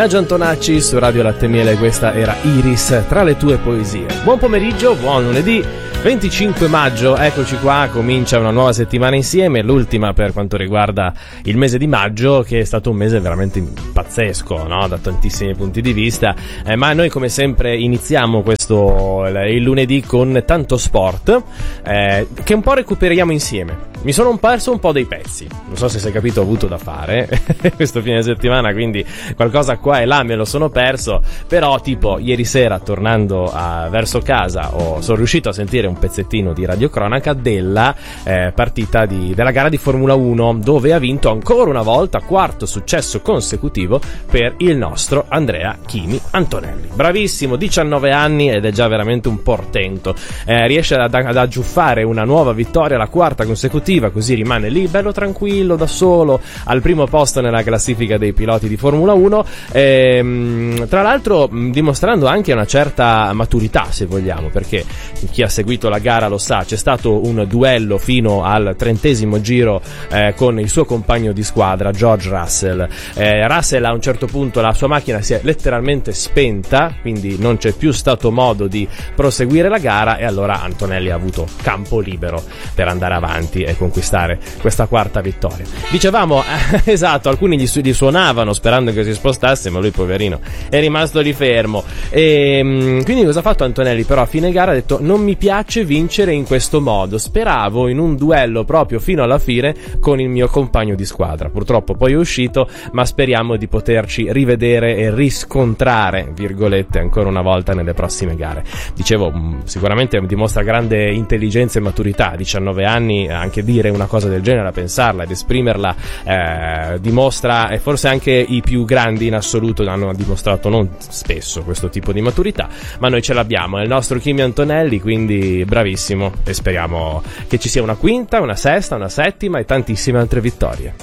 Biagio Antonacci su Radio Latte Miele, questa era Iris tra le tue poesie. Buon pomeriggio, buon lunedì 25 maggio, eccoci qua, comincia una nuova settimana insieme, l'ultima per quanto riguarda il mese di maggio, che è stato un mese veramente pazzesco, no? Da tantissimi punti di vista, ma noi come sempre iniziamo il lunedì con tanto sport, che un po' recuperiamo insieme. Mi sono perso un po' dei pezzi, non so se si è capito, ho avuto da fare questo fine settimana, quindi qualcosa qua e là me lo sono perso, però tipo ieri sera tornando verso casa sono riuscito a sentire un pezzettino di radiocronaca della partita della gara di Formula 1, dove ha vinto ancora una volta, quarto successo consecutivo per il nostro Andrea Kimi Antonelli. Bravissimo, 19 anni ed è già veramente un portento, riesce ad aggiuffare una nuova vittoria, la quarta consecutiva, così rimane lì bello tranquillo da solo al primo posto nella classifica dei piloti di Formula 1, tra l'altro dimostrando anche una certa maturità, se vogliamo, perché chi ha seguito la gara lo sa, c'è stato un duello fino al 30° giro con il suo compagno di squadra George Russell. Russell a un certo punto la sua macchina si è letteralmente spenta, quindi non c'è più stato modo di proseguire la gara, e allora Antonelli ha avuto campo libero per andare avanti e conquistare questa quarta vittoria. Dicevamo, esatto, alcuni gli suonavano sperando che si spostasse, ma lui poverino è rimasto lì fermo, e quindi cosa ha fatto Antonelli? Però a fine gara ha detto: non mi piace vincere in questo modo, speravo in un duello proprio fino alla fine con il mio compagno di squadra. Purtroppo poi è uscito, ma speriamo di poterci rivedere e riscontrare, virgolette, ancora una volta nelle prossime gare. Dicevo, sicuramente dimostra grande intelligenza e maturità, 19 anni, anche dire una cosa del genere, a pensarla ed esprimerla, dimostra, e forse anche i più grandi in assoluto hanno dimostrato non spesso questo tipo di maturità, ma noi ce l'abbiamo, è il nostro Kimi Antonelli, quindi bravissimo, e speriamo che ci sia una quinta, una sesta, una settima e tantissime altre vittorie.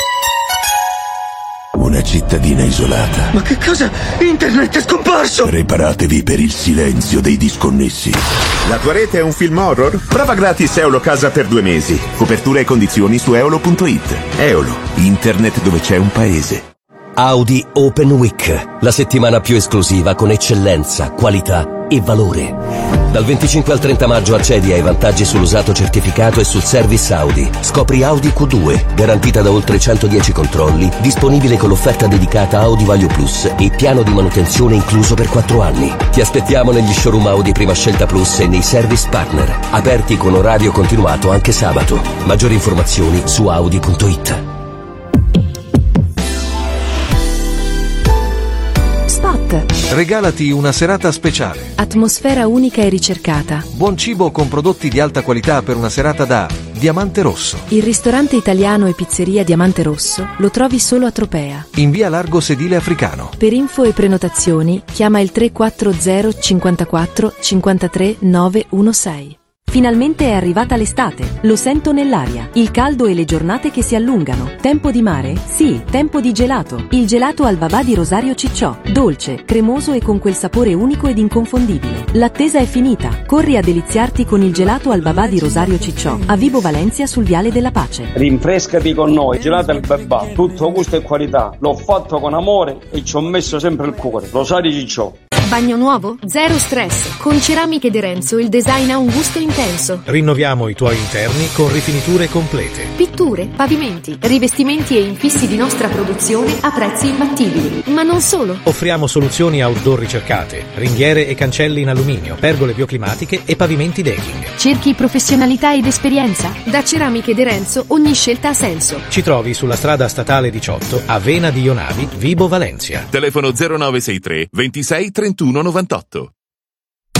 Una cittadina isolata. Ma che cosa? Internet è scomparso! Preparatevi per il silenzio dei disconnessi. La tua rete è un film horror? Prova gratis Eolo Casa per 2 mesi. Copertura e condizioni su eolo.it. Eolo, internet dove c'è un paese. Audi Open Week, la settimana più esclusiva con eccellenza, qualità e valore. Dal 25 al 30 maggio accedi ai vantaggi sull'usato certificato e sul service Audi. Scopri Audi Q2, garantita da oltre 110 controlli, disponibile con l'offerta dedicata Audi Value Plus e piano di manutenzione incluso per 4 anni. Ti aspettiamo negli showroom Audi Prima Scelta Plus e nei service partner, aperti con orario continuato anche sabato. Maggiori informazioni su audi.it. Regalati una serata speciale. Atmosfera unica e ricercata. Buon cibo con prodotti di alta qualità per una serata da Diamante Rosso. Il ristorante italiano e pizzeria Diamante Rosso lo trovi solo a Tropea, in via Largo Sedile Africano. Per info e prenotazioni chiama il 340 54 53 916. Finalmente è arrivata l'estate, lo sento nell'aria, il caldo e le giornate che si allungano. Tempo di mare? Sì, tempo di gelato. Il gelato al babà di Rosario Cicciò, dolce, cremoso e con quel sapore unico ed inconfondibile. L'attesa è finita, corri a deliziarti con il gelato al babà di Rosario Cicciò, a Vibo Valencia sul Viale della Pace. Rinfrescati con noi, gelato al babà, tutto gusto e qualità, l'ho fatto con amore e ci ho messo sempre il cuore. Rosario Cicciò. Bagno nuovo? Zero stress. Con Ceramiche De Renzo il design ha un gusto intenso. Rinnoviamo i tuoi interni con rifiniture complete. Pitture, pavimenti, rivestimenti e infissi di nostra produzione a prezzi imbattibili. Ma non solo. Offriamo soluzioni outdoor ricercate, ringhiere e cancelli in alluminio, pergole bioclimatiche e pavimenti decking. Cerchi professionalità ed esperienza? Da Ceramiche De Renzo ogni scelta ha senso. Ci trovi sulla strada statale 18 a Vena di Ionavi, Vibo Valencia. Telefono 0963 26 31 98.